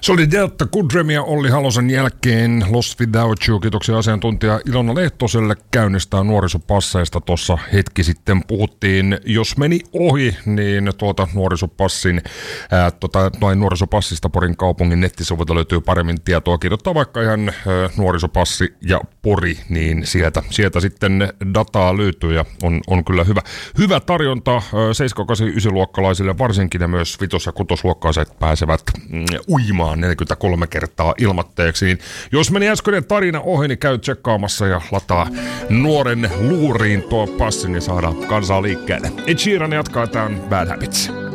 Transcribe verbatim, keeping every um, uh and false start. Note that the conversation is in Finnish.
Se oli Delta Goodrem ja Olli Halosen jälkeen Lost Without You. Kiitoksia asiantuntija Ilona Lehtoselle käynnistää nuorisopasseista. Tuossa hetki sitten puhuttiin, jos meni ohi, niin tuota nuorisopassin, ää, tota, noin nuorisopassista Porin kaupungin nettisivuilta löytyy paremmin tietoa. Kirjoittaa vaikka ihan ää, nuorisopassi ja Pori, niin sieltä, sieltä sitten dataa löytyy ja on, on kyllä hyvä, hyvä tarjonta seitsemän, kahdeksan, yhdeksän luokkalaisille varsinkin ja myös vitos- ja kutosluokkalaiset pääsevät mm, uimaan neljäkymmentäkolme kertaa ilmatteeksi. Niin jos meni äskeinen tarina ohi, niin käy tsekkaamassa ja lataa nuoren luuriin tuo passi, niin saadaan kansaa liikkeelle. Ed Sheeran jatkaa tämän Bad Habits.